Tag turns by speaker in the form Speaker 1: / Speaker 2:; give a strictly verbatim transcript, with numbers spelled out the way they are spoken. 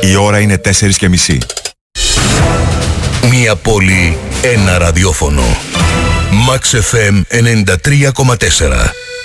Speaker 1: Η ώρα είναι τέσσερις και μισή.
Speaker 2: Μία πόλη, ένα ραδιόφωνο. Max εφ εμ ενενήντα τρία κόμμα τέσσερα.